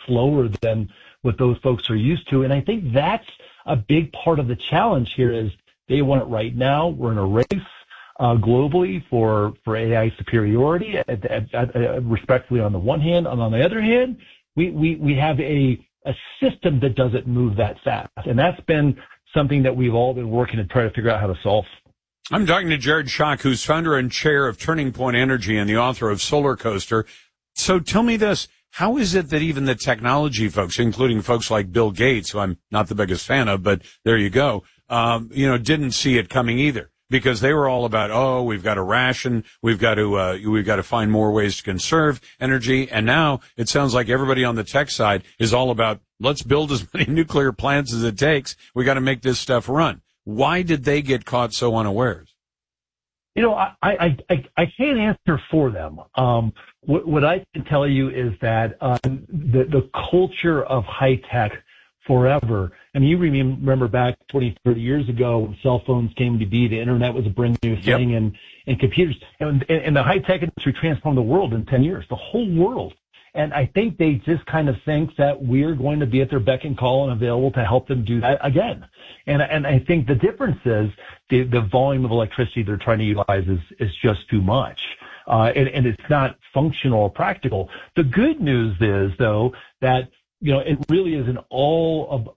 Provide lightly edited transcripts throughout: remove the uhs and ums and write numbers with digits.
slower than what those folks are used to. And I think that's a big part of the challenge here is they want it right now. We're in a race globally for AI superiority, respectfully on the one hand. And on the other hand, we have a system that doesn't move that fast. And that's been something that we've all been working to try to figure out how to solve. I'm talking to Jared Schock, who's founder and chair of Turning Point Energy and the author of Solar Coaster. So tell me this. How is it that even the technology folks, including folks like Bill Gates, who I'm not the biggest fan of, but there you go, didn't see it coming either? Because they were all about, we've got to ration, we've got to find more ways to conserve energy. And now it sounds like everybody on the tech side is all about, let's build as many nuclear plants as it takes. We got to make this stuff run. Why did they get caught so unawares? I can't answer for them. What I can tell you is that the culture of high tech forever. I mean, you remember back 20, 30 years ago when cell phones came to be, the internet was a brand new thing, and computers, and the high tech industry transformed the world in 10 years, the whole world. And I think they just kind of think that we're going to be at their beck and call and available to help them do that again. And I think the difference is the volume of electricity they're trying to utilize is just too much. And it's not functional or practical. The good news is, though, that it really is in all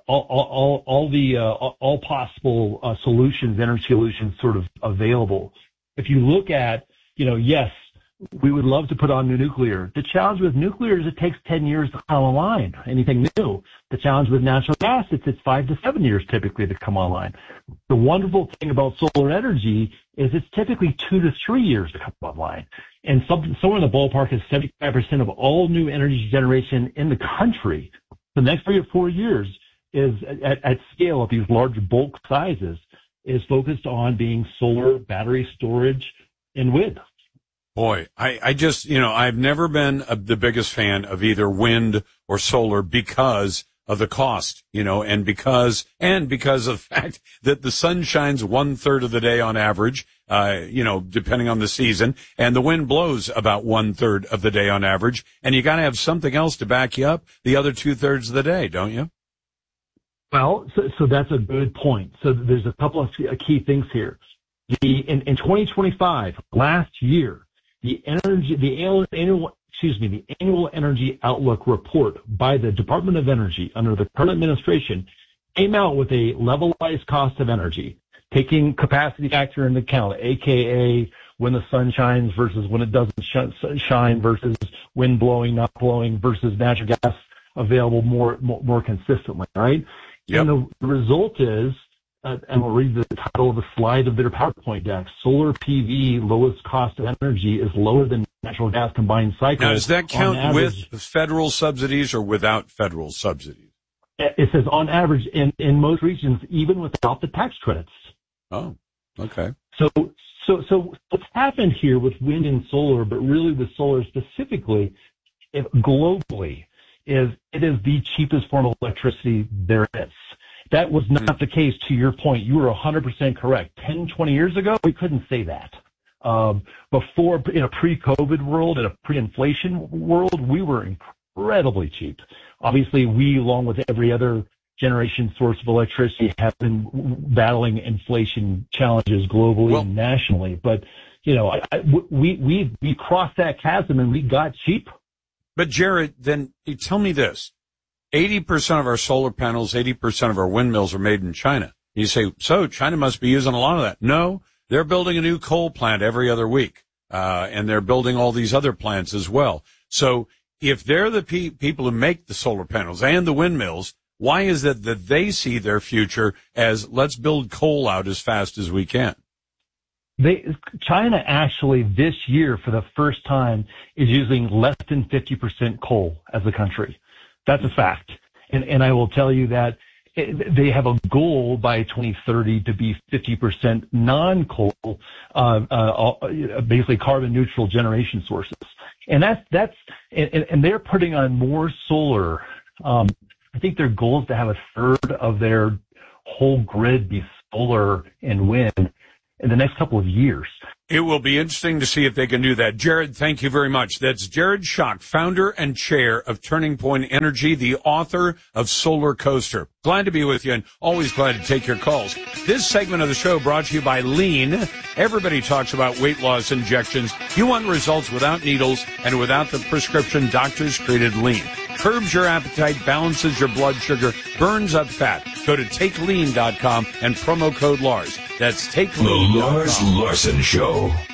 possible solutions, energy solutions, sort of available. If you look at, yes, we would love to put on new nuclear. The challenge with nuclear is it takes 10 years to come online, anything new. The challenge with natural gas, it's 5 to 7 years typically to come online. The wonderful thing about solar energy is it's typically 2 to 3 years to come online. And somewhere in the ballpark is 75% of all new energy generation in the country. The next 3 or 4 years is at scale at these large bulk sizes is focused on being solar, battery storage, and wind. Boy, I just, I've never been the biggest fan of either wind or solar because of the cost, and because of the fact that the sun shines 1/3 of the day on average, depending on the season, and the wind blows about 1/3 of the day on average, and you got to have something else to back you up the other 2/3 of the day, don't you? Well, so that's a good point. So there's a couple of key things here. In 2025, last year, the annual energy outlook report by the Department of Energy under the current administration came out with a levelized cost of energy, taking capacity factor into account, aka when the sun shines versus when it doesn't shine versus wind blowing, not blowing versus natural gas available more consistently, right? Yep. And the result is, and we'll read the title of the slide of their PowerPoint deck, solar PV lowest cost of energy is lower than natural gas combined cycle. Now, does that count with federal subsidies or without federal subsidies? It says on average in most regions, even without the tax credits. Oh, okay. So what's happened here with wind and solar, but really with solar specifically, globally, is it is the cheapest form of electricity there is. That was not the case, to your point. You were 100% correct. 10, 20 years ago, we couldn't say that. Before, in a pre-COVID world, in a pre-inflation world, we were incredibly cheap. Obviously, we, along with every other generation source of electricity, have been battling inflation challenges globally and nationally. But, we crossed that chasm and we got cheap. But Jared, then tell me this. 80% of our solar panels, 80% of our windmills are made in China. You say, so China must be using a lot of that. No, they're building a new coal plant every other week. And they're building all these other plants as well. So if they're the people who make the solar panels and the windmills, why is it that they see their future as let's build coal out as fast as we can? China actually this year for the first time is using less than 50% coal as a country. That's a fact. And I will tell you that they have a goal by 2030 to be 50% non-coal, basically carbon neutral generation sources. And and they're putting on more solar. I think their goal is to have 1/3 of their whole grid be solar and wind. in the next couple of years. It will be interesting to see if they can do that. Jared, thank you very much. That's Jared Schock, founder and chair of Turning Point Energy, the author of Solar Coaster. Glad to be with you and always glad to take your calls. This segment of the show brought to you by Lean. Everybody talks about weight loss injections. You want results without needles and without the prescription doctors created Lean. Curbs your appetite, balances your blood sugar, burns up fat. Go to TakeLean.com and promo code Lars. That's TakeLean.com. The Lars Larson Show.